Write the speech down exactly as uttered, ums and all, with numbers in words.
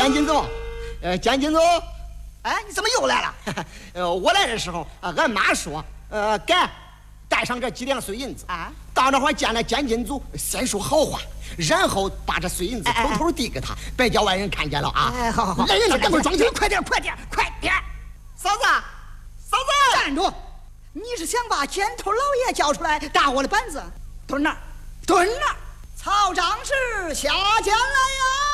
监金总，呃，监金总， 哎，你怎么又来了？ 呃，我来的时候，啊，俺妈说，呃，该带上这几两碎银子啊， 到那会儿见了监金组，先说好话，然后把这碎银子偷偷递给他，别叫外人看见了啊！ 哎，好好好， 来人了，赶快装起来， 快点，快点，快点！ 嫂子，嫂子， 站住！你是想把监头老爷叫出来打我的板子？蹲那儿，蹲那儿！曹长史下监来呀！